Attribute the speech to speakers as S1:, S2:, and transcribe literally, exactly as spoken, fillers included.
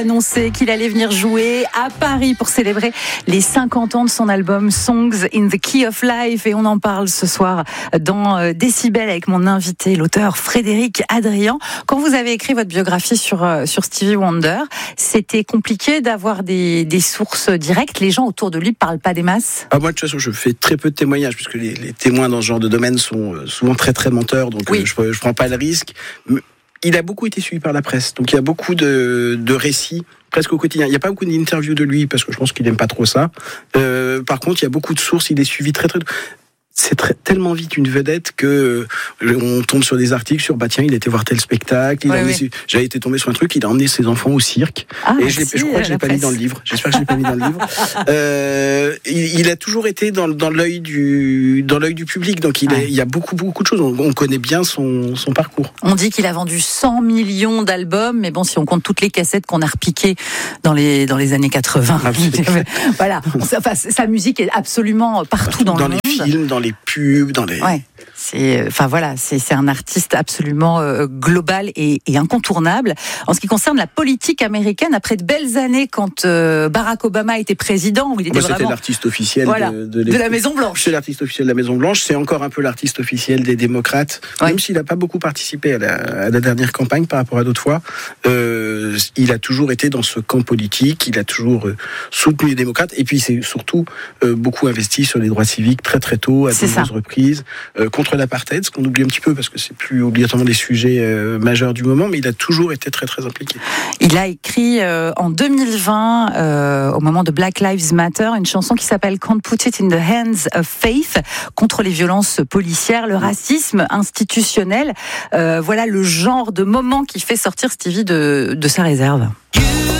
S1: Annoncé qu'il allait venir jouer à Paris pour célébrer les cinquante ans de son album Songs in the Key of Life, et on en parle ce soir dans Décibel avec mon invité, l'auteur Frédéric Adrian. Quand vous avez écrit votre biographie sur, sur Stevie Wonder, c'était compliqué d'avoir des, des sources directes? Les gens autour de lui ne parlent pas des masses?
S2: Ah, moi, de toute façon, je fais très peu de témoignages, puisque les, les témoins dans ce genre de domaine sont souvent très très menteurs, donc oui. euh, je ne prends pas le risque. Il a beaucoup été suivi par la presse, donc il y a beaucoup de, de récits, presque au quotidien. Il n'y a pas beaucoup d'interviews de lui, parce que je pense qu'il n'aime pas trop ça. Euh, par contre, il y a beaucoup de sources, il est suivi très très... C'est très, tellement vite une vedette que on tombe sur des articles sur bah tiens il était voir tel spectacle. Il
S1: oui,
S2: a emmené,
S1: oui.
S2: J'avais été tombé sur un truc, il a emmené ses enfants au cirque.
S1: Ah,
S2: et
S1: merci,
S2: je, je crois que je l'ai pas mis dans le livre. J'espère que je l'ai pas mis dans le livre. Euh, il, il a toujours été dans, dans l'œil du dans l'œil du public, donc il, ouais. a, il y a beaucoup beaucoup de choses. On, on connaît bien son son parcours.
S1: On dit qu'il a vendu cent millions d'albums, mais bon, si on compte toutes les cassettes qu'on a repiquées dans les dans les années quatre-vingts, ah, voilà, enfin, sa musique est absolument partout dans,
S2: dans
S1: le monde.
S2: Dans les films, dans les pubs, dans les...
S1: Ouais, c'est, enfin voilà, c'est, c'est un artiste absolument euh, global et, et incontournable. En ce qui concerne la politique américaine, après de belles années, quand euh, Barack Obama était président, où il était
S2: bah,
S1: vraiment...
S2: C'était l'artiste officiel
S1: voilà,
S2: de, de,
S1: de la Maison Blanche.
S2: C'est l'artiste officiel de la Maison Blanche, c'est encore un peu l'artiste officiel des démocrates, ouais. Même s'il n'a pas beaucoup participé à la, à la dernière campagne par rapport à d'autres fois. Euh, il a toujours été dans ce camp politique, il a toujours euh, soutenu les démocrates, et puis c'est surtout euh, beaucoup investi sur les droits civiques très très tôt, à de nombreuses reprises, euh, contre l'apartheid, ce qu'on oublie un petit peu parce que c'est plus obligatoirement des sujets euh, majeurs du moment, mais il a toujours été très très impliqué.
S1: Il a écrit euh, en deux mille vingt, euh, au moment de Black Lives Matter, une chanson qui s'appelle Can't Put It in the Hands of Faith, contre les violences policières, le racisme institutionnel. Euh, voilà le genre de moment qui fait sortir Stevie de, de sa réserve.